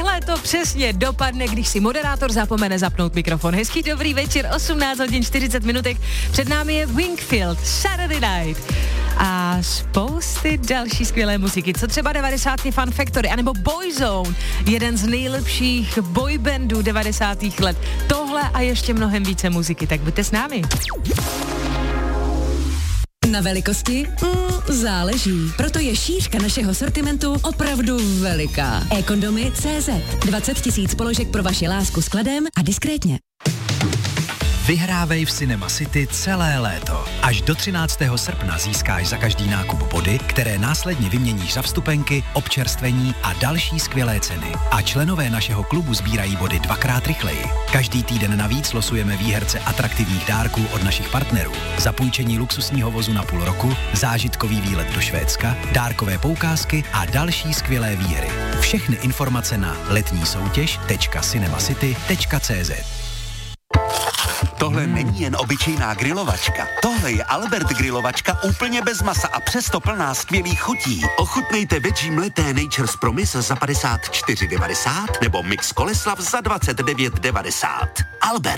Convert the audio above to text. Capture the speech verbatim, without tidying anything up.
Tohle to přesně dopadne, když si moderátor zapomene zapnout mikrofon. Hezký dobrý večer, osmnáct hodin čtyřicet minutek. Před námi je Wingfield, Saturday Night. A spousty další skvělé muziky. Co třeba devadesátky Fun Factory, anebo Boyzone, jeden z nejlepších boybandů devadesátých let. Tohle a ještě mnohem více muziky, tak buďte s námi. Na velikosti? Mm, záleží. Proto je šířka našeho sortimentu opravdu veliká. eCondomy tečka cé zet. dvacet tisíc položek pro vaši lásku s kladem a diskrétně. Vyhrávej v Cinema City celé léto. Až do třináctého srpna získáš za každý nákup body, které následně vyměníš za vstupenky, občerstvení a další skvělé ceny. A členové našeho klubu sbírají body dvakrát rychleji. Každý týden navíc losujeme výherce atraktivních dárků od našich partnerů. Zapůjčení luxusního vozu na půl roku, zážitkový výlet do Švédska, dárkové poukázky a další skvělé výhry. Všechny informace na letní soutěž tečka cinemacity tečka cé zet. Tohle není jen obyčejná grilovačka. Tohle je Albert grilovačka úplně bez masa a přesto plná skvělých chutí. Ochutnejte veggie mleté Nature's Promise za padesát čtyři devadesát nebo mix koleslav za dvacet devět devadesát. Albert.